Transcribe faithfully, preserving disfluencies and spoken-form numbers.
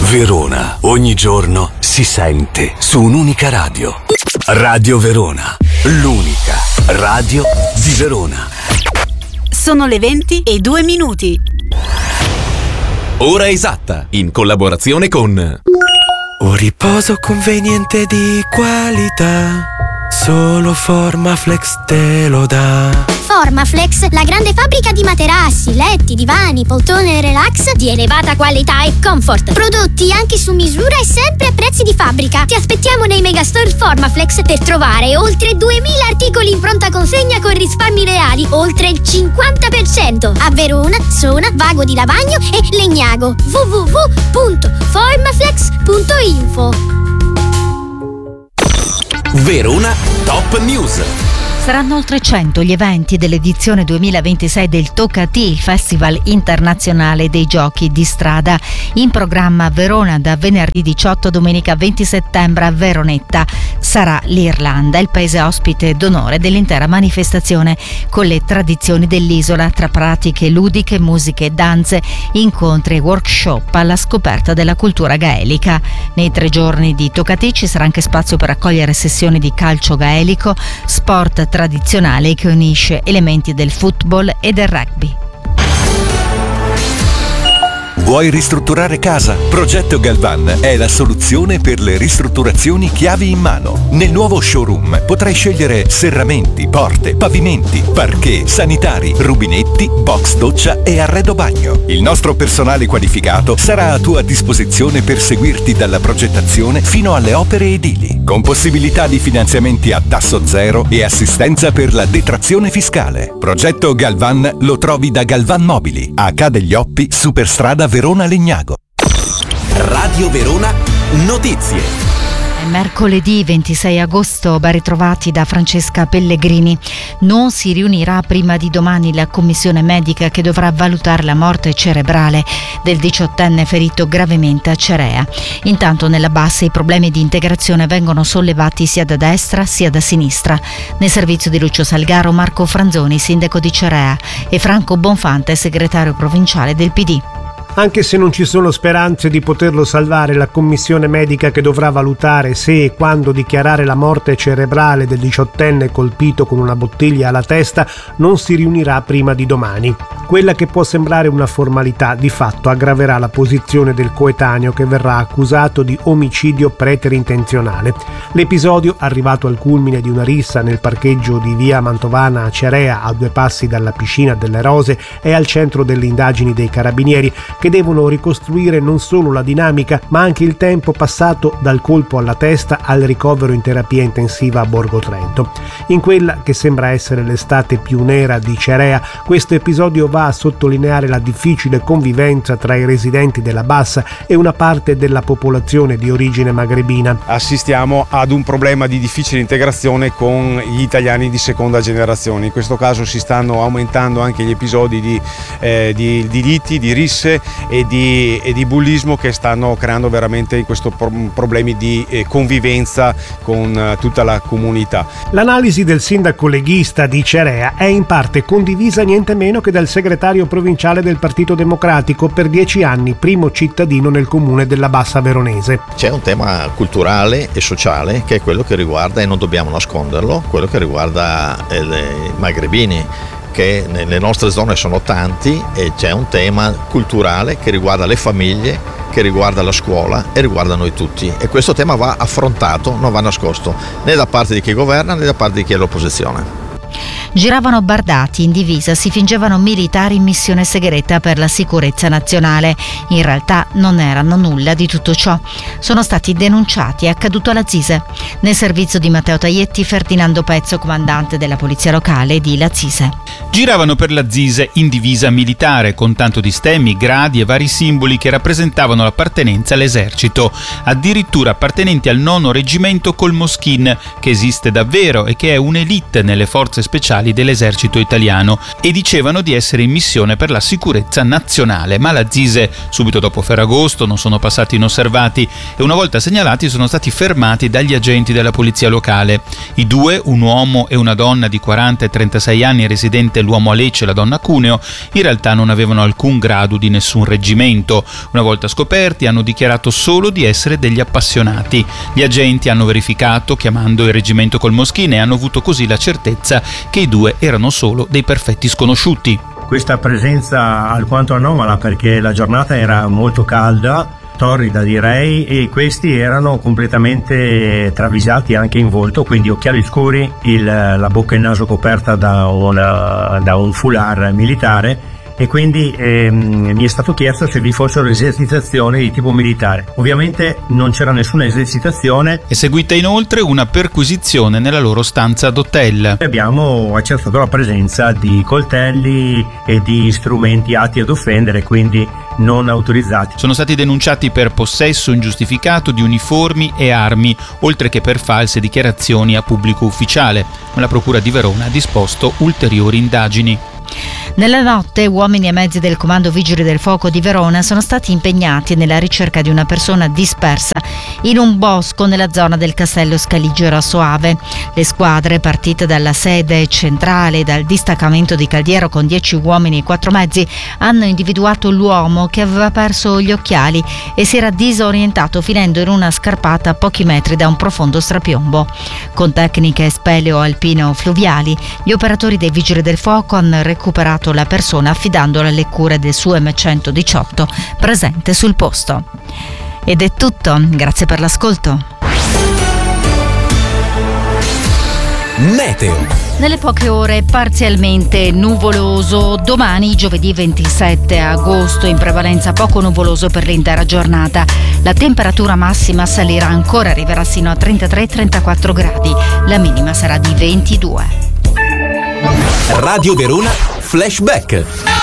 Verona, ogni giorno si sente su un'unica radio. Radio Verona, l'unica radio di Verona. Sono le venti e due minuti. Ora esatta, in collaborazione con Un riposo conveniente di qualità, solo Formaflex te lo dà. Formaflex, la grande fabbrica di materassi, letti, divani, poltrone relax di elevata qualità e comfort. Prodotti anche su misura e sempre a prezzi di fabbrica. Ti aspettiamo nei megastore Formaflex per trovare oltre duemila articoli in pronta consegna con risparmi reali, oltre il cinquanta per cento. A Verona, Sona, Vago di Lavagno e Legnago. w w w punto formaflex punto info. Verona Top News. Saranno oltre cento gli eventi dell'edizione duemilaventisei del Tocati, il Festival internazionale dei giochi di strada. In programma a Verona da venerdì diciotto a domenica venti settembre a Veronetta. Sarà l'Irlanda, il paese ospite d'onore dell'intera manifestazione, con le tradizioni dell'isola tra pratiche ludiche, musiche, danze, incontri e workshop alla scoperta della cultura gaelica. Nei tre giorni di Tocati ci sarà anche spazio per accogliere sessioni di calcio gaelico, sport tradizionale che unisce elementi del football e del rugby. Vuoi ristrutturare casa? Progetto Galvan è la soluzione per le ristrutturazioni chiavi in mano. Nel nuovo showroom potrai scegliere serramenti, porte, pavimenti, parquet, sanitari, rubinetti, box doccia e arredo bagno. Il nostro personale qualificato sarà a tua disposizione per seguirti dalla progettazione fino alle opere edili, con possibilità di finanziamenti a tasso zero e assistenza per la detrazione fiscale. Progetto Galvan lo trovi da Galvan Mobili, a Ca' degli Oppi, Superstrada Verona Legnago. Radio Verona Notizie. È mercoledì ventisei agosto, ben ritrovati da Francesca Pellegrini. Non si riunirà prima di domani la commissione medica che dovrà valutare la morte cerebrale del diciottenne ferito gravemente a Cerea. Intanto nella bassa i problemi di integrazione vengono sollevati sia da destra sia da sinistra. Nel servizio di Lucio Salgaro, Marco Franzoni, sindaco di Cerea, e Franco Bonfante, segretario provinciale del P D. Anche se non ci sono speranze di poterlo salvare, la commissione medica che dovrà valutare se e quando dichiarare la morte cerebrale del diciottenne colpito con una bottiglia alla testa non si riunirà prima di domani. Quella che può sembrare una formalità, di fatto aggraverà la posizione del coetaneo che verrà accusato di omicidio preterintenzionale. L'episodio, arrivato al culmine di una rissa nel parcheggio di via Mantovana a Cerea, a due passi dalla piscina delle Rose, è al centro delle indagini dei carabinieri, che devono ricostruire non solo la dinamica ma anche il tempo passato dal colpo alla testa al ricovero in terapia intensiva a Borgo Trento. In quella che sembra essere l'estate più nera di Cerea, questo episodio va a sottolineare la difficile convivenza tra i residenti della Bassa e una parte della popolazione di origine magrebina. Assistiamo ad un problema di difficile integrazione con gli italiani di seconda generazione. In questo caso si stanno aumentando anche gli episodi di, eh, di, di liti, di risse e di, e di bullismo che stanno creando veramente in questo pro- problemi di eh, convivenza con eh, tutta la comunità. L'analisi del sindaco leghista di Cerea è in parte condivisa niente meno che dal segretario provinciale del Partito Democratico, per dieci anni primo cittadino nel comune della Bassa Veronese. C'è un tema culturale e sociale che è quello che riguarda, e non dobbiamo nasconderlo, quello che riguarda eh, i magrebini, che nelle nostre zone sono tanti, e c'è un tema culturale che riguarda le famiglie, che riguarda la scuola e riguarda noi tutti, e questo tema va affrontato, non va nascosto né da parte di chi governa né da parte di chi è all'opposizione. Giravano bardati in divisa, si fingevano militari in missione segreta per la sicurezza nazionale. In realtà non erano nulla di tutto ciò. Sono stati denunciati, è accaduto alla Zise. Nel servizio di Matteo Taietti, Ferdinando Pezzo, comandante della polizia locale di La Zise. Giravano per la Zise in divisa militare, con tanto di stemmi, gradi e vari simboli che rappresentavano l'appartenenza all'esercito, addirittura appartenenti al nono reggimento Colmoschin, che esiste davvero e che è un'elite nelle forze speciali ufficiali dell'esercito italiano e dicevano di essere in missione per la sicurezza nazionale, ma la Zise subito dopo Ferragosto non sono passati inosservati e una volta segnalati sono stati fermati dagli agenti della polizia locale. I due, un uomo e una donna di quaranta e trentasei anni, residente l'uomo a Lecce e la donna a Cuneo, in realtà non avevano alcun grado di nessun reggimento. Una volta scoperti hanno dichiarato solo di essere degli appassionati. Gli agenti hanno verificato chiamando il reggimento col moschino e hanno avuto così la certezza che i due erano solo dei perfetti sconosciuti. Questa presenza alquanto anomala perché la giornata era molto calda, torrida direi, e questi erano completamente travisati anche in volto, quindi occhiali scuri, il, la bocca e il naso coperta da, una, da un foulard militare, e quindi ehm, mi è stato chiesto se vi fossero esercitazioni di tipo militare. Ovviamente non c'era nessuna esercitazione. È seguita inoltre una perquisizione nella loro stanza d'hotel. Abbiamo accertato la presenza di coltelli e di strumenti atti ad offendere, quindi non autorizzati. Sono stati denunciati per possesso ingiustificato di uniformi e armi, oltre che per false dichiarazioni a pubblico ufficiale. La Procura di Verona ha disposto ulteriori indagini. Nella notte uomini e mezzi del Comando Vigili del Fuoco di Verona sono stati impegnati nella ricerca di una persona dispersa in un bosco nella zona del Castello Scaligero a Soave. Le squadre, partite dalla sede centrale e dal distaccamento di Caldiero con dieci uomini e quattro mezzi, hanno individuato l'uomo che aveva perso gli occhiali e si era disorientato finendo in una scarpata a pochi metri da un profondo strapiombo. Con tecniche speleo-alpino-fluviali, gli operatori dei Vigili del Fuoco hanno recuperato la persona affidandola alle cure del suo emme centodiciotto presente sul posto. Ed è tutto, grazie per l'ascolto. Meteo. Nelle poche ore parzialmente nuvoloso, domani giovedì ventisette agosto in prevalenza poco nuvoloso per l'intera giornata. La temperatura massima salirà ancora, arriverà sino a trentatré trentaquattro gradi, la minima sarà di ventidue. Radio Verona Flashback.